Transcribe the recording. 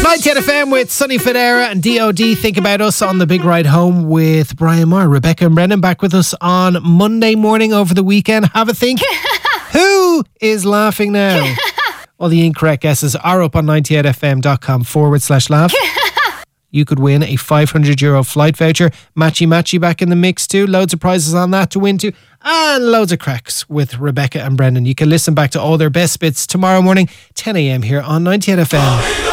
98 FM with Sonny Federa and DOD. Think about us on the big ride home with Brian Maher. Rebecca and Brennan back with us on Monday morning over the weekend. Have a think. Who is laughing now? All the incorrect guesses are up on 98fm.com/laugh. You could win a €500 flight voucher. Matchy back in the mix too. Loads of prizes on that to win too. And loads of cracks with Rebecca and Brendan. You can listen back to all their best bits tomorrow morning, 10 a.m. here on 98 FM.